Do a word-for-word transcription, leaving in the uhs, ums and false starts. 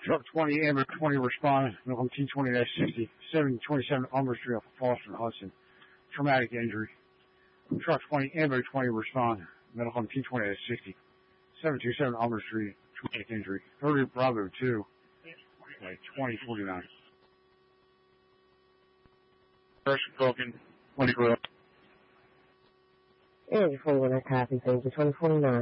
Truck twenty, ambulance twenty, respond. Medical T twenty sixty, seven twenty-seven Elmer Street off of Foster and Hudson. Traumatic injury. Truck twenty, ambulance twenty, respond. Medical T twenty sixty, seven twenty-seven Elmer Street, traumatic injury. thirty Bravo two, twenty forty-nine. Person broken, twenty grill. And before you want to copy, thank you, twenty forty-nine.